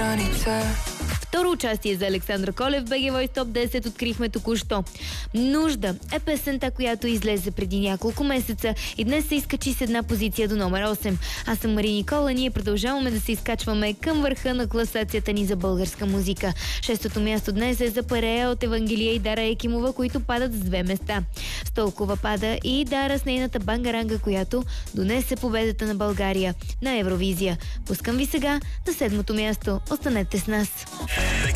граница. Второ участие за Александър Колев в BG Voice Top 10 открихме току-що. Нужда е песента, която излезе преди няколко месеца и днес се изкачи с една позиция до номер 8. Аз съм Мари Никола, ние продължаваме да се изкачваме към върха на класацията ни за българска музика. Шестото място днес е за Парея от Евангелия и Дара Екимова, които падат с 2 места. С толкова пада и Дара с нейната Бангаранга, която донесе победата на България на Евровизия. Пускам ви сега на 7-то място. Останете с нас.